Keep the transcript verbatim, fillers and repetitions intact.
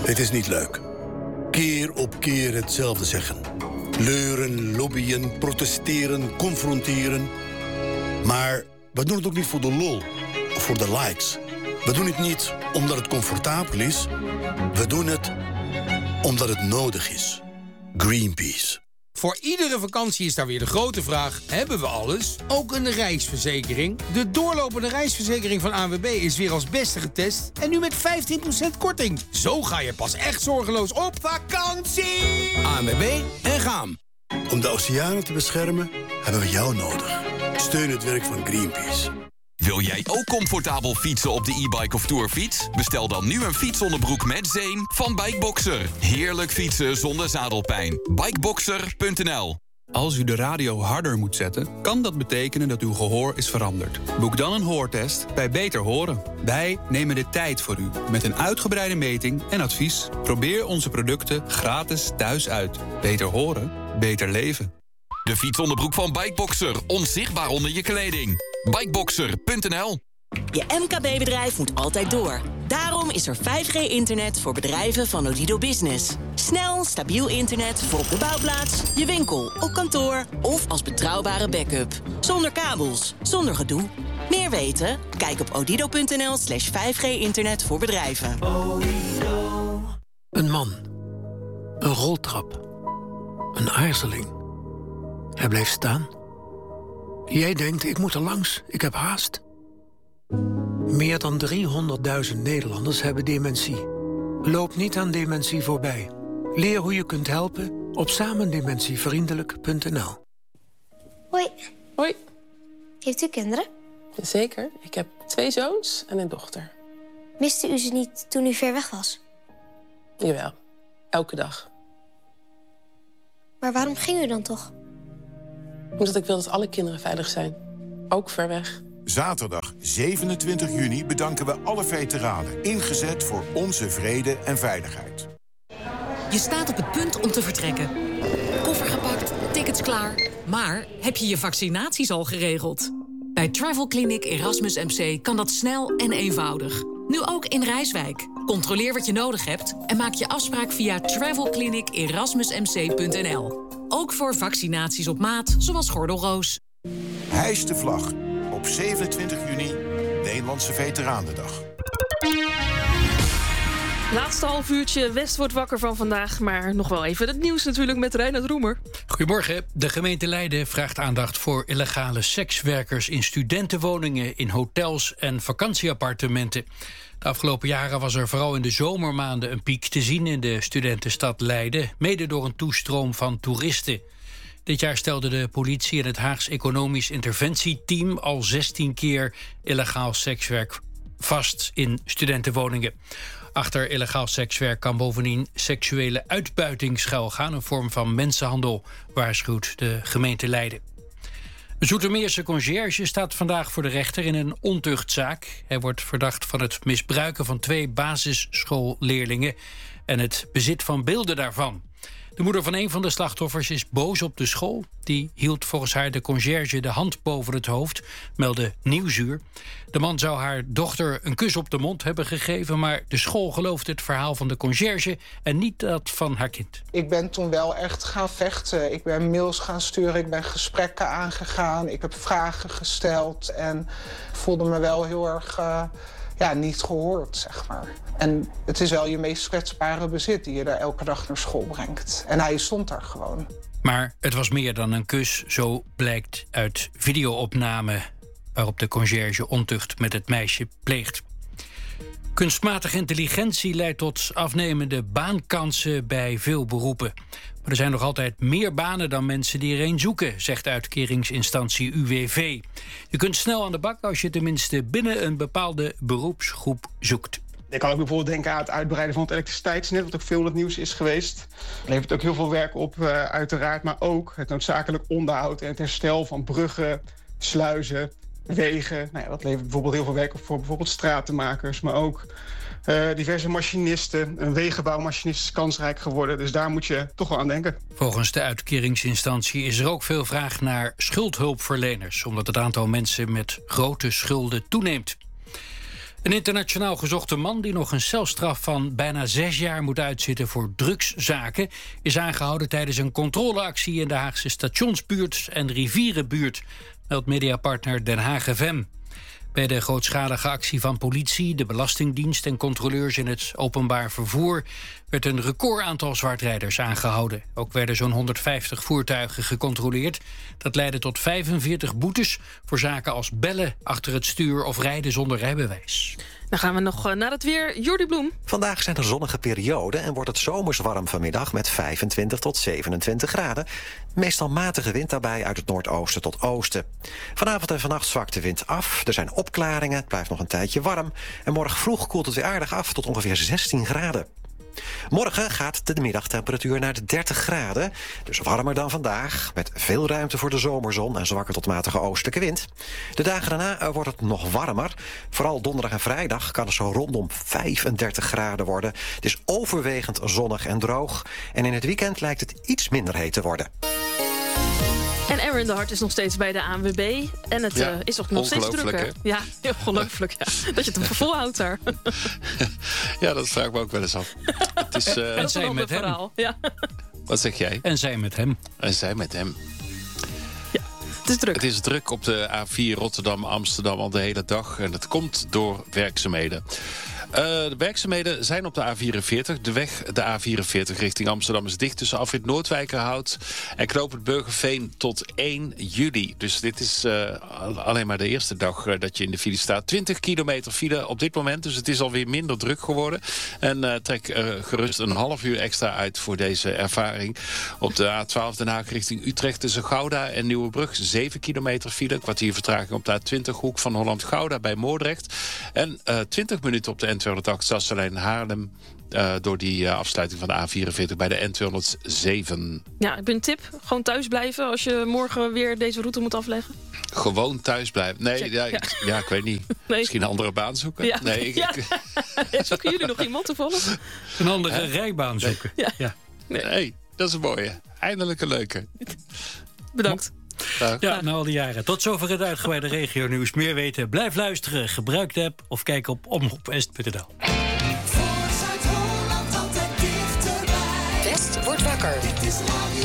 Het is niet leuk. Keer op keer hetzelfde zeggen. Leuren, lobbyen, protesteren, confronteren. Maar we doen het ook niet voor de lol of voor de likes. We doen het niet omdat het comfortabel is. We doen het omdat het nodig is. Greenpeace. Voor iedere vakantie is daar weer de grote vraag: hebben we alles? Ook een reisverzekering? De doorlopende reisverzekering van A N W B is weer als beste getest en nu met vijftien procent korting. Zo ga je pas echt zorgeloos op vakantie! A N W B en Gaam. Om de oceanen te beschermen hebben we jou nodig. Steun het werk van Greenpeace. Wil jij ook comfortabel fietsen op de e-bike of tourfiets? Bestel dan nu een fietsonderbroek met zeem van Bikeboxer. Heerlijk fietsen zonder zadelpijn. Bikeboxer punt n l. Als u de radio harder moet zetten, kan dat betekenen dat uw gehoor is veranderd. Boek dan een hoortest bij Beter Horen. Wij nemen de tijd voor u met een uitgebreide meting en advies. Probeer onze producten gratis thuis uit. Beter horen, beter leven. De fietsonderbroek van Bikeboxer. Onzichtbaar onder je kleding. Bikeboxer punt n l. Je M K B-bedrijf moet altijd door. Daarom is er vijf G internet voor bedrijven van Odido Business. Snel, stabiel internet voor op de bouwplaats, je winkel, op kantoor of als betrouwbare backup. Zonder kabels, zonder gedoe. Meer weten? Kijk op odido punt n l slash vijf G internet voor bedrijven. Een man. Een roltrap. Een aarzeling. Hij bleef staan. Jij denkt, ik moet er langs, ik heb haast. Meer dan driehonderdduizend Nederlanders hebben dementie. Loop niet aan dementie voorbij. Leer hoe je kunt helpen op samendementievriendelijk punt n l. Hoi. Hoi. Heeft u kinderen? Zeker. Ik heb twee zoons en een dochter. Miste u ze niet toen u ver weg was? Jawel. Elke dag. Maar waarom ging u dan toch? Omdat ik wil dat alle kinderen veilig zijn. Ook ver weg. Zaterdag zevenentwintig juni bedanken we alle veteranen. Ingezet voor onze vrede en veiligheid. Je staat op het punt om te vertrekken. Koffer gepakt, tickets klaar. Maar heb je je vaccinaties al geregeld? Bij Travel Clinic Erasmus M C kan dat snel en eenvoudig. Nu ook in Rijswijk. Controleer wat je nodig hebt en maak je afspraak via travel clinic erasmus m c punt n l. Ook voor vaccinaties op maat, zoals gordelroos. Hijs de vlag. Op zevenentwintig juni, Nederlandse Veteranendag. Laatste half uurtje, West wordt wakker van vandaag. Maar nog wel even het nieuws natuurlijk met Reinhard Roemer. Goedemorgen. De gemeente Leiden vraagt aandacht voor illegale sekswerkers in studentenwoningen, in hotels en vakantieappartementen. De afgelopen jaren was er vooral in de zomermaanden een piek te zien in de studentenstad Leiden, mede door een toestroom van toeristen. Dit jaar stelde de politie en het Haags Economisch Interventieteam al zestien keer illegaal sekswerk vast in studentenwoningen. Achter illegaal sekswerk kan bovendien seksuele uitbuiting schuilgaan, een vorm van mensenhandel, waarschuwt de gemeente Leiden. Een Zoetermeerse conciërge staat vandaag voor de rechter in een ontuchtzaak. Hij wordt verdacht van het misbruiken van twee basisschoolleerlingen en het bezit van beelden daarvan. De moeder van een van de slachtoffers is boos op de school. Die hield volgens haar de conciërge de hand boven het hoofd, meldde Nieuwsuur. De man zou haar dochter een kus op de mond hebben gegeven, maar de school gelooft het verhaal van de conciërge en niet dat van haar kind. Ik ben toen wel echt gaan vechten. Ik ben mails gaan sturen, ik ben gesprekken aangegaan. Ik heb vragen gesteld en voelde me wel heel erg uh, ja, niet gehoord, zeg maar. En het is wel je meest kwetsbare bezit die je daar elke dag naar school brengt. En hij stond daar gewoon. Maar het was meer dan een kus, zo blijkt uit videoopname waarop de conciërge ontucht met het meisje pleegt. Kunstmatige intelligentie leidt tot afnemende baankansen bij veel beroepen. Maar er zijn nog altijd meer banen dan mensen die er een zoeken, zegt uitkeringsinstantie U W V. Je kunt snel aan de bak als je tenminste binnen een bepaalde beroepsgroep zoekt. Ik kan ook bijvoorbeeld denken aan het uitbreiden van het elektriciteitsnet, wat ook veel in het nieuws is geweest. Het levert ook heel veel werk op, uh, uiteraard, maar ook het noodzakelijk onderhoud en het herstel van bruggen, sluizen, wegen. Nou ja, dat levert bijvoorbeeld heel veel werk op voor bijvoorbeeld stratenmakers, maar ook uh, diverse machinisten. Een wegenbouwmachinist is kansrijk geworden, dus daar moet je toch wel aan denken. Volgens de uitkeringsinstantie is er ook veel vraag naar schuldhulpverleners, omdat het aantal mensen met grote schulden toeneemt. Een internationaal gezochte man die nog een celstraf van bijna zes jaar moet uitzitten voor drugszaken is aangehouden tijdens een controleactie in de Haagse stationsbuurt en rivierenbuurt, meldt mediapartner Den Haag F M. Bij de grootschalige actie van politie, de Belastingdienst en controleurs in het openbaar vervoer werd een recordaantal zwartrijders aangehouden. Ook werden zo'n honderdvijftig voertuigen gecontroleerd. Dat leidde tot vijfenveertig boetes voor zaken als bellen achter het stuur of rijden zonder rijbewijs. Dan gaan we nog naar het weer. Jordi Bloem. Vandaag zijn er zonnige perioden en wordt het zomers warm vanmiddag met vijfentwintig tot zevenentwintig graden. Meestal matige wind daarbij uit het noordoosten tot oosten. Vanavond en vannacht zwakt de wind af. Er zijn opklaringen, het blijft nog een tijdje warm. En morgen vroeg koelt het weer aardig af tot ongeveer zestien graden. Morgen gaat de middagtemperatuur naar de dertig graden. Dus warmer dan vandaag, met veel ruimte voor de zomerzon en zwakke tot matige oostelijke wind. De dagen daarna wordt het nog warmer. Vooral donderdag en vrijdag kan het zo rondom vijfendertig graden worden. Het is overwegend zonnig en droog. En in het weekend lijkt het iets minder heet te worden. En Aaron de Hart is nog steeds bij de A N W B. En het ja, uh, is ook nog steeds drukker. Hè? Ja, ongelooflijk. Ja. Dat je het volhoudt daar. Ja, dat vraag ik me ook wel eens af. Het is, uh... En zij met hem. Ja. Wat zeg jij? En zij met hem. En zij met hem. Ja, het is druk. Het is druk op de A vier Rotterdam-Amsterdam al de hele dag. En dat komt door werkzaamheden. Uh, de werkzaamheden zijn op de A vierenveertig. De weg, de A vierenveertig richting Amsterdam is dicht tussen afrit Noordwijkerhout en knooppunt Burgerveen tot één juli. Dus dit is uh, alleen maar de eerste dag uh, dat je in de file staat. twintig kilometer file op dit moment, dus het is alweer minder druk geworden. En uh, trek uh, gerust een half uur extra uit voor deze ervaring. Op de A twaalf Den Haag richting Utrecht tussen Gouda en Nieuwebrug. zeven kilometer file, kwartier vertraging op de A twintig hoek van Holland-Gouda bij Moordrecht. En uh, twintig minuten op de N tweehonderdacht Sassenlijn Haarlem. Uh, door die uh, afsluiting van de A vierenveertig bij de N tweehonderdzeven. Ja, ik heb een tip. Gewoon thuis blijven als je morgen weer deze route moet afleggen. Gewoon thuis blijven? Nee, ja, ja. Ik, ja, ik weet niet. Nee. Misschien een andere baan zoeken? Ja. Nee, ik, ja. ik... Zoeken jullie nog iemand toevallig? Een andere He? rijbaan zoeken. Nee. Ja. Ja. Nee. nee, dat is een mooie. Eindelijk een leuke. Bedankt. Dag. Ja, na al die jaren. Tot zover het uitgebreide regionieuws. Meer weten? Blijf luisteren. Gebruik de app of kijk op omroep west punt n l. West wordt wakker.